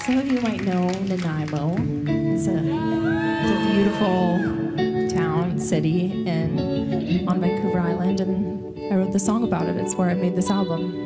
Some of you might know Nanaimo. It's a beautiful town, city on Vancouver Island, and I wrote the song about it. It's where I made this album.